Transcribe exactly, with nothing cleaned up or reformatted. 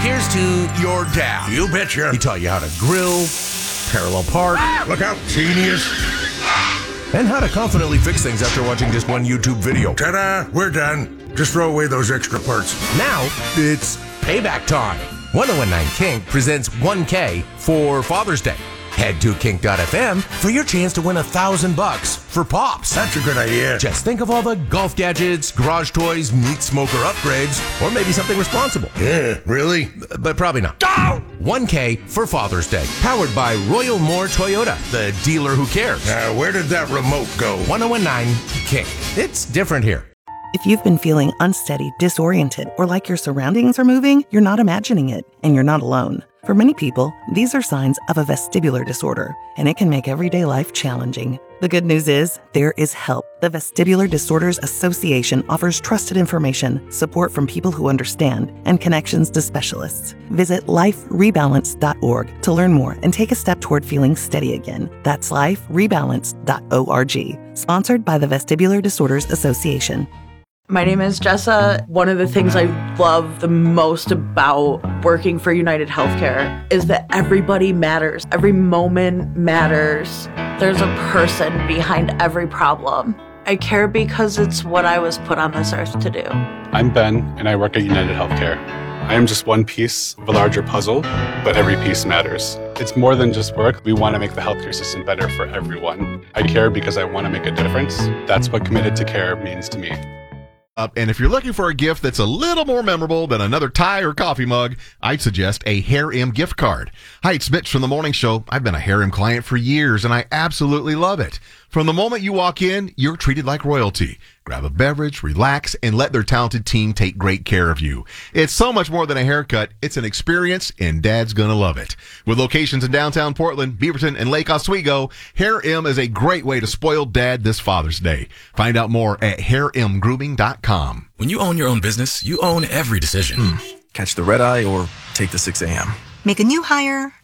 Here's to your dad. You betcha. He taught you how to grill, parallel park. Look out, genius. And how to confidently fix things after watching just one YouTube video. Ta-da, we're done. Just throw away those extra parts. Now, it's payback time. ten nineteen Kink presents one K for Father's Day. Head to kink dot f m for your chance to win a thousand bucks for Pops. That's a good idea. Just think of all the golf gadgets, garage toys, meat smoker upgrades, or maybe something responsible. Yeah, really? But probably not. Oh! one K for Father's Day. Powered by Royal Moore Toyota, the dealer who cares. Now, where did that remote go? ten nineteen Kink. It's different here. If you've been feeling unsteady, disoriented, or like your surroundings are moving, you're not imagining it, and you're not alone. For many people, these are signs of a vestibular disorder, and it can make everyday life challenging. The good news is, there is help. The Vestibular Disorders Association offers trusted information, support from people who understand, and connections to specialists. Visit life rebalance dot org to learn more and take a step toward feeling steady again. That's life rebalance dot org. Sponsored by the Vestibular Disorders Association. My name is Jessa. One of the things I love the most about working for United Healthcare is that everybody matters. Every moment matters. There's a person behind every problem. I care because it's what I was put on this earth to do. I'm Ben, and I work at United Healthcare. I am just one piece of a larger puzzle, but every piece matters. It's more than just work. We want to make the healthcare system better for everyone. I care because I want to make a difference. That's what committed to care means to me. Uh, and if you're looking for a gift that's a little more memorable than another tie or coffee mug, I'd suggest a Hair M gift card. Hi, it's Mitch from the Morning Show. I've been a Hair M client for years, and I absolutely love it. From the moment you walk in, you're treated like royalty. Grab a beverage, relax, and let their talented team take great care of you. It's so much more than a haircut. It's an experience, and Dad's gonna love it. With locations in downtown Portland, Beaverton, and Lake Oswego, Hair M is a great way to spoil Dad this Father's Day. Find out more at hair m grooming dot com. When you own your own business, you own every decision. Hmm. Catch the red eye or take the six a.m. Make a new hire